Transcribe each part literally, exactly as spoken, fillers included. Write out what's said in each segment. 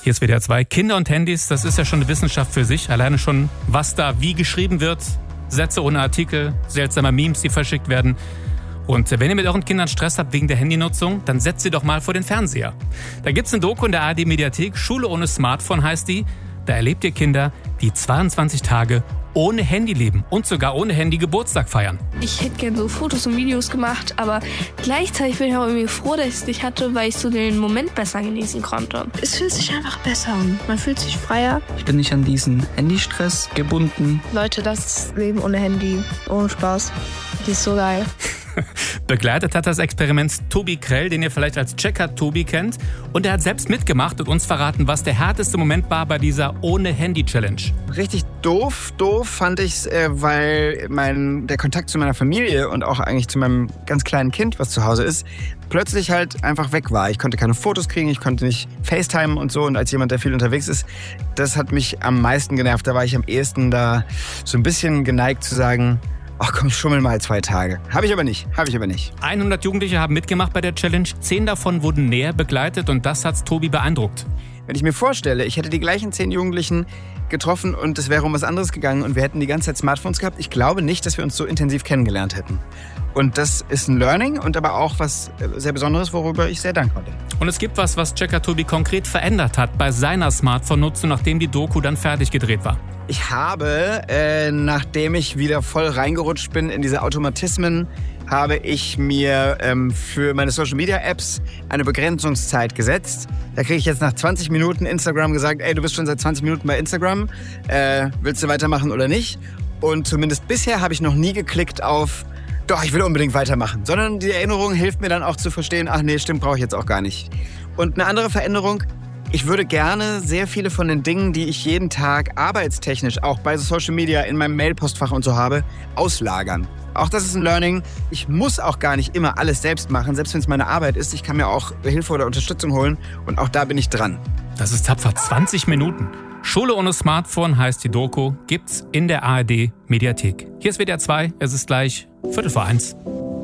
Hier ist W D R zwei. Kinder und Handys, das ist ja schon eine Wissenschaft für sich. Alleine schon, was da wie geschrieben wird. Sätze ohne Artikel, seltsame Memes, die verschickt werden. Und wenn ihr mit euren Kindern Stress habt wegen der Handynutzung, dann setzt sie doch mal vor den Fernseher. Da gibt's eine Doku in der A R D-Mediathek, Schule ohne Smartphone heißt die. Da erlebt ihr Kinder, die zweiundzwanzig Tage ohne Handy leben und sogar ohne Handy Geburtstag feiern. Ich hätte gerne so Fotos und Videos gemacht, aber gleichzeitig bin ich auch irgendwie froh, dass ich es nicht hatte, weil ich so den Moment besser genießen konnte. Es fühlt sich einfach besser an. Man fühlt sich freier. Ich bin nicht an diesen Handystress gebunden. Leute, das Leben ohne Handy, ohne Spaß, das ist so geil. Begleitet hat das Experiment Tobi Krell, den ihr vielleicht als Checker Tobi kennt. Und er hat selbst mitgemacht und uns verraten, was der härteste Moment war bei dieser Ohne-Handy-Challenge. Richtig doof, doof fand ich's, äh, weil mein, der Kontakt zu meiner Familie und auch eigentlich zu meinem ganz kleinen Kind, was zu Hause ist, plötzlich halt einfach weg war. Ich konnte keine Fotos kriegen, ich konnte nicht FaceTime und so. Und als jemand, der viel unterwegs ist, das hat mich am meisten genervt. Da war ich am ehesten da so ein bisschen geneigt zu sagen, ach komm, schummel mal zwei Tage. Habe ich aber nicht, habe ich aber nicht. hundert Jugendliche haben mitgemacht bei der Challenge. Zehn davon wurden näher begleitet und das hat's Tobi beeindruckt. Wenn ich mir vorstelle, ich hätte die gleichen zehn Jugendlichen getroffen und es wäre um was anderes gegangen und wir hätten die ganze Zeit Smartphones gehabt, ich glaube nicht, dass wir uns so intensiv kennengelernt hätten. Und das ist ein Learning und aber auch was sehr Besonderes, worüber ich sehr dankbar bin. Und es gibt was, was Checker Tobi konkret verändert hat bei seiner Smartphone-Nutzung, nachdem die Doku dann fertig gedreht war. Ich habe, äh, nachdem ich wieder voll reingerutscht bin in diese Automatismen, habe ich mir ähm, für meine Social-Media-Apps eine Begrenzungszeit gesetzt. Da kriege ich jetzt nach zwanzig Minuten Instagram gesagt, ey, du bist schon seit zwanzig Minuten bei Instagram, äh, willst du weitermachen oder nicht? Und zumindest bisher habe ich noch nie geklickt auf, doch, ich will unbedingt weitermachen. Sondern die Erinnerung hilft mir dann auch zu verstehen, ach nee, stimmt, brauche ich jetzt auch gar nicht. Und eine andere Veränderung, ich würde gerne sehr viele von den Dingen, die ich jeden Tag arbeitstechnisch, auch bei Social Media, in meinem Mailpostfach und so habe, auslagern. Auch das ist ein Learning. Ich muss auch gar nicht immer alles selbst machen, selbst wenn es meine Arbeit ist. Ich kann mir auch Hilfe oder Unterstützung holen und auch da bin ich dran. Das ist tapfer, zwanzig Minuten. Schule ohne Smartphone heißt die Doku, gibt's in der A R D-Mediathek. Hier ist W D R zwei, es ist gleich Viertel vor eins.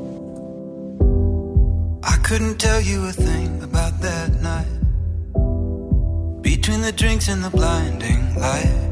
I couldn't tell you a thing about that night. Between the drinks and the blinding light,